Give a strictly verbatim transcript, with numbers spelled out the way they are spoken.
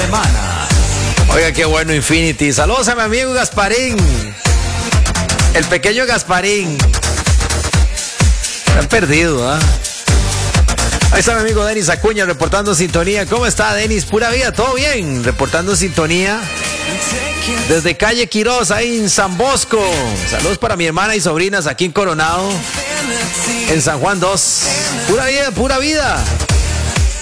semana. Oiga, qué bueno, Infinity. Saludos a mi amigo Gasparín. El pequeño Gasparín. Se han perdido, ¿ah? ¿eh? Ahí está mi amigo Denis Acuña reportando sintonía. ¿Cómo está, Denis? Pura vida, ¿todo bien? Reportando sintonía desde calle Quirós, ahí en San Bosco. Saludos para mi hermana y sobrinas aquí en Coronado, en San Juan dos. Pura vida, pura vida.